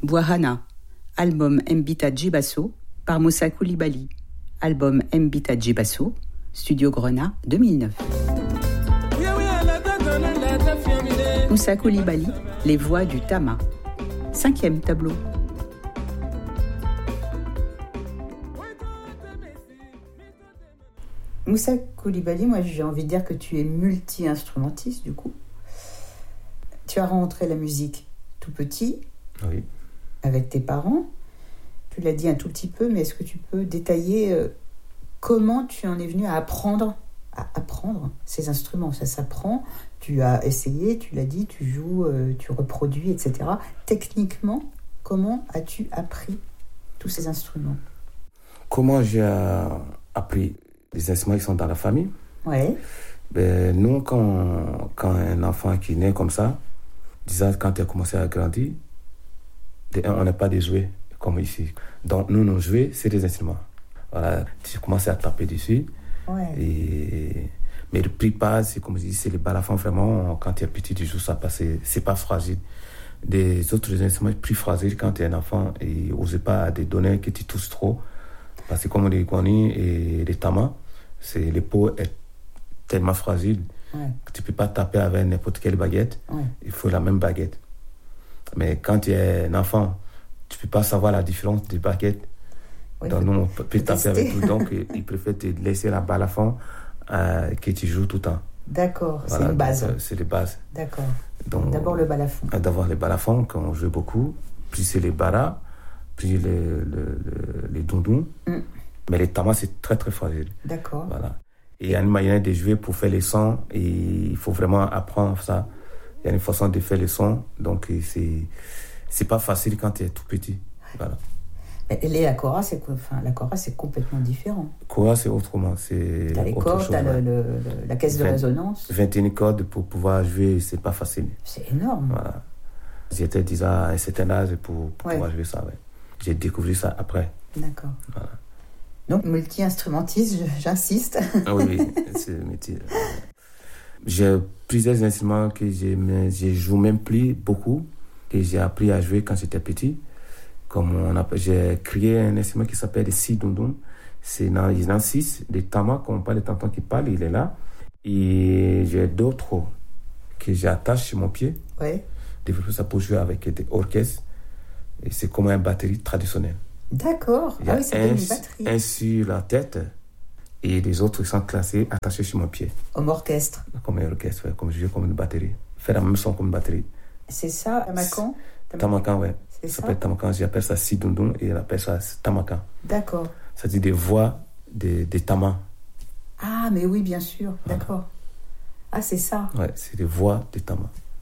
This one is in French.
Bwahana, album Mbita Djibasso par Moussa Coulibaly, album Mbita Djibasso, Studio Grenat 2009. Moussa Coulibaly, les voix du Tama. 5e tableau. Moussa Coulibaly, moi j'ai envie de dire que tu es multi-instrumentiste du coup. Tu as rencontré la musique tout petit, oui, avec tes parents. Tu l'as dit un tout petit peu, mais est-ce que tu peux détailler comment tu en es venu à apprendre ces instruments? Ça s'apprend, tu as essayé, tu l'as dit, tu joues, tu reproduis, etc. Techniquement, comment as-tu appris tous ces instruments? Comment j'ai appris les instruments qui sont dans la famille? Ouais. Ben, nous, quand un enfant qui naît comme ça, disons quand il a commencé à grandir, on n'a pas de jouets comme ici. Donc nous, nos jouets, c'est des instruments. Voilà, tu commences à taper dessus. Ouais. Mais le prix base, c'est comme je dis, c'est le balafon vraiment. Quand tu es petit, tu joues ça parce que c'est pas fragile. Des autres instruments plus fragiles quand tu es un enfant et n'ose pas te donner que tu touches trop. Parce que comme les guanis et les tamas, les peaux est tellement fragile que tu peux pas taper avec n'importe quelle baguette. Ouais. Il faut la même baguette. Mais quand tu es un enfant, tu peux pas savoir la différence des baguettes. Oui, donc nous, on peut taper avec tout. Donc ils préfèrent te laisser la balafon que tu joues tout le temps. D'accord, voilà, c'est une base. Donc, c'est les bases. D'accord. Donc, d'abord le balafon. D'abord les balafons, qu'on joue beaucoup. Puis c'est les baras, puis les dundun. Mais les tamas, c'est très très fragile. D'accord. Voilà. Et il y a une manière de jouer pour faire les sons et il faut vraiment apprendre ça. Il y a une façon de faire les sons, donc c'est pas facile quand tu es tout petit. Voilà. Et la kora, c'est quoi? Enfin, la kora, c'est complètement différent. Kora, c'est autrement. T'as les cordes, t'as la caisse de résonance. 21 cordes pour pouvoir jouer, c'est pas facile. C'est énorme. Voilà. J'étais déjà à un certain âge pour pouvoir jouer ça. Ouais. J'ai découvert ça après. D'accord. Voilà. Donc, multi-instrumentiste, j'insiste. Ah oui, c'est métier. J'ai plusieurs instruments que je joue même plus beaucoup, que j'ai appris à jouer quand j'étais petit. J'ai créé un instrument qui s'appelle le si dundun. Il y en a 6, des tamas, comme on parle de tonton qui parle, il est là. Et j'ai d'autres que j'attache sur mon pied. Ouais. Développer ça pour jouer avec des orchestres. Et c'est comme une batterie traditionnelle. D'accord. Il y a ça donne une batterie. un sur la tête et les autres sont classés, attachés sur mon pied. Comme orchestre. Comme un orchestre, ouais, comme jouer comme une batterie. Faire la même son comme une batterie. C'est ça, tamakan? Tamakan, ouais. C'est ça s'appelle tamakan. J'appelle ça si dundun et il appelle ça tamakan. D'accord. Ça dit des voix des tamas. Ah, mais oui, bien sûr. D'accord. Ah, c'est ça. Ouais, c'est des voix des tamas.